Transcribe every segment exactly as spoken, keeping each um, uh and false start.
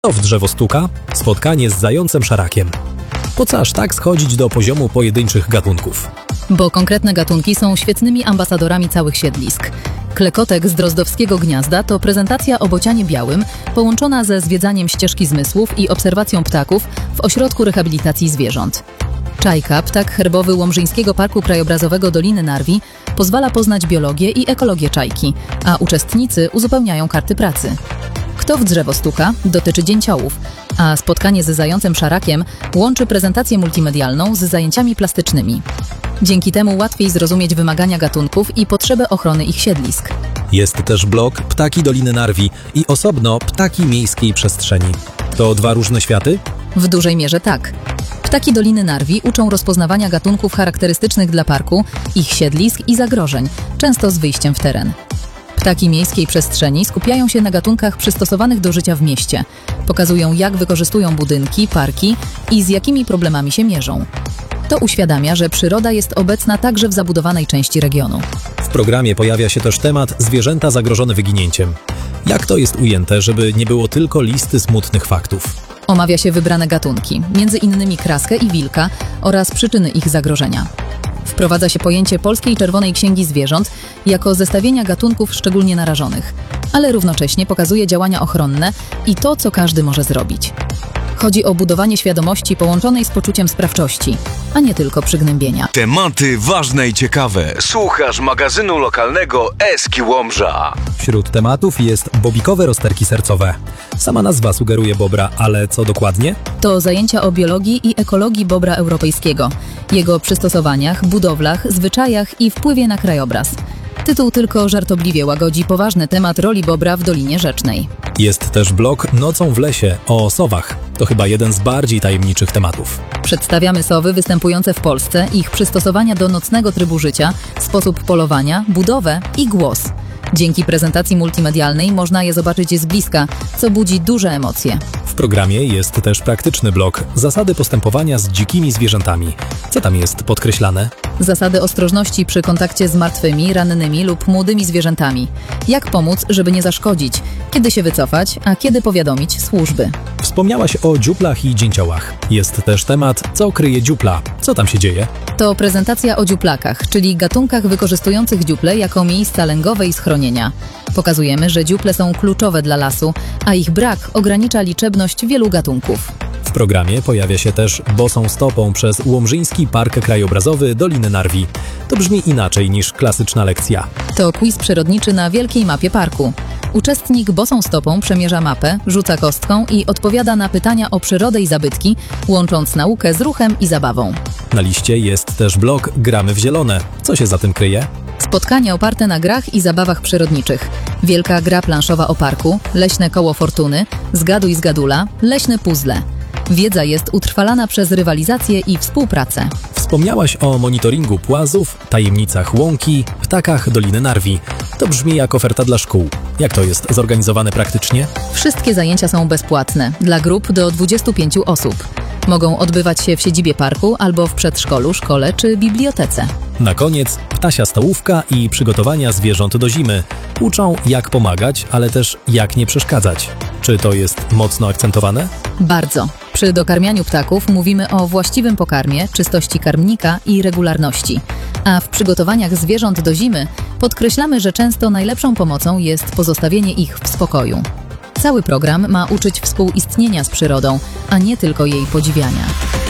To w drzewo stuka? Spotkanie z zającem szarakiem. Po co aż tak schodzić do poziomu pojedynczych gatunków? Bo konkretne gatunki są świetnymi ambasadorami całych siedlisk. Klekotek z drozdowskiego gniazda to prezentacja o bocianie białym, połączona ze zwiedzaniem ścieżki zmysłów i obserwacją ptaków w ośrodku rehabilitacji zwierząt. Czajka, ptak herbowy Łomżyńskiego Parku Krajobrazowego Doliny Narwi, pozwala poznać biologię i ekologię czajki, a uczestnicy uzupełniają karty pracy. Kto w drzewo stuka? Dotyczy dzięciołów, a spotkanie ze zającem szarakiem łączy prezentację multimedialną z zajęciami plastycznymi. Dzięki temu łatwiej zrozumieć wymagania gatunków i potrzebę ochrony ich siedlisk. Jest też blok Ptaki Doliny Narwi i osobno Ptaki Miejskiej Przestrzeni. To dwa różne światy? W dużej mierze tak. Ptaki Doliny Narwi uczą rozpoznawania gatunków charakterystycznych dla parku, ich siedlisk i zagrożeń, często z wyjściem w teren. Ptaki Miejskiej Przestrzeni skupiają się na gatunkach przystosowanych do życia w mieście. Pokazują, jak wykorzystują budynki, parki i z jakimi problemami się mierzą. To uświadamia, że przyroda jest obecna także w zabudowanej części regionu. W programie pojawia się też temat zwierzęta zagrożone wyginięciem. Jak to jest ujęte, żeby nie było tylko listy smutnych faktów? Omawia się wybrane gatunki, między innymi kraskę i wilka oraz przyczyny ich zagrożenia. Wprowadza się pojęcie Polskiej Czerwonej Księgi Zwierząt jako zestawienia gatunków szczególnie narażonych, ale równocześnie pokazuje działania ochronne i to, co każdy może zrobić. Chodzi o budowanie świadomości połączonej z poczuciem sprawczości, a nie tylko przygnębienia. Tematy ważne i ciekawe. Słuchasz magazynu lokalnego Eski Łomża. Wśród tematów jest bobikowe rozterki sercowe. Sama nazwa sugeruje bobra, ale co dokładnie? To zajęcia o biologii i ekologii bobra europejskiego, jego przystosowaniach, budowlach, zwyczajach i wpływie na krajobraz. Tytuł tylko żartobliwie łagodzi poważny temat roli bobra w Dolinie Rzecznej. Jest też blok Nocą w lesie o sowach. To chyba jeden z bardziej tajemniczych tematów. Przedstawiamy sowy występujące w Polsce, ich przystosowania do nocnego trybu życia, sposób polowania, budowę i głos. Dzięki prezentacji multimedialnej można je zobaczyć z bliska, co budzi duże emocje. W programie jest też praktyczny blok Zasady postępowania z dzikimi zwierzętami. Co tam jest podkreślane? Zasady ostrożności przy kontakcie z martwymi, rannymi lub młodymi zwierzętami. Jak pomóc, żeby nie zaszkodzić? Kiedy się wycofać, a kiedy powiadomić służby? Wspomniałaś o dziuplach i dzięciołach. Jest też temat, co kryje dziupla. Co tam się dzieje? To prezentacja o dziuplakach, czyli gatunkach wykorzystujących dziuple jako miejsca lęgowe i schronienia. Pokazujemy, że dziuple są kluczowe dla lasu, a ich brak ogranicza liczebność wielu gatunków. W programie pojawia się też Bosą stopą przez Łomżyński Park Krajobrazowy Doliny Narwi. To brzmi inaczej niż klasyczna lekcja. To quiz przyrodniczy na wielkiej mapie parku. Uczestnik bosą stopą przemierza mapę, rzuca kostką i odpowiada na pytania o przyrodę i zabytki, łącząc naukę z ruchem i zabawą. Na liście jest też blok Gramy w zielone. Co się za tym kryje? Spotkania oparte na grach i zabawach przyrodniczych. Wielka gra planszowa o parku, leśne koło fortuny, zgaduj zgadula, leśne puzzle. Wiedza jest utrwalana przez rywalizację i współpracę. Wspomniałaś o monitoringu płazów, tajemnicach łąki, ptakach Doliny Narwi. To brzmi jak oferta dla szkół. Jak to jest zorganizowane praktycznie? Wszystkie zajęcia są bezpłatne, dla grup do dwudziestu pięciu osób. Mogą odbywać się w siedzibie parku albo w przedszkolu, szkole czy bibliotece. Na koniec ptasia stołówka i przygotowania zwierząt do zimy. Uczą, jak pomagać, ale też jak nie przeszkadzać. Czy to jest mocno akcentowane? Bardzo. Przy dokarmianiu ptaków mówimy o właściwym pokarmie, czystości karmnika i regularności. A w przygotowaniach zwierząt do zimy podkreślamy, że często najlepszą pomocą jest pozostawienie ich w spokoju. Cały program ma uczyć współistnienia z przyrodą, a nie tylko jej podziwiania.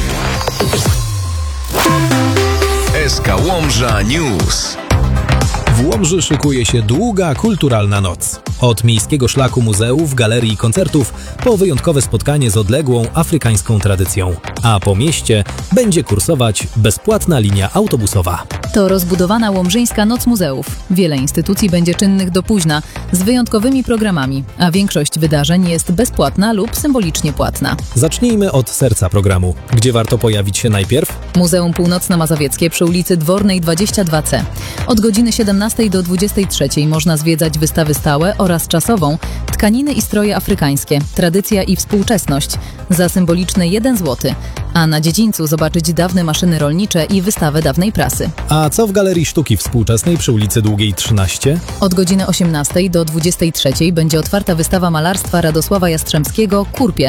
S K Łomża News. W Łomży szykuje się długa kulturalna noc. Od miejskiego szlaku muzeów, galerii i koncertów po wyjątkowe spotkanie z odległą afrykańską tradycją. A po mieście będzie kursować bezpłatna linia autobusowa. To rozbudowana Łomżyńska Noc Muzeów. Wiele instytucji będzie czynnych do późna, z wyjątkowymi programami, a większość wydarzeń jest bezpłatna lub symbolicznie płatna. Zacznijmy od serca programu. Gdzie warto pojawić się najpierw? Muzeum Północno-Mazowieckie przy ulicy Dwornej dwadzieścia dwa C. Od godziny siedemnastej do dwudziestej trzeciej można zwiedzać wystawy stałe oraz czasową Tkaniny i stroje afrykańskie, tradycja i współczesność za symboliczne jeden złoty, a na dziedzińcu zobaczyć dawne maszyny rolnicze i wystawę dawnej prasy. A co w Galerii Sztuki Współczesnej przy ulicy Długiej trzynaście? Od godziny osiemnastej do dwudziestej trzeciej będzie otwarta wystawa malarstwa Radosława Jastrzębskiego „Kurpie”,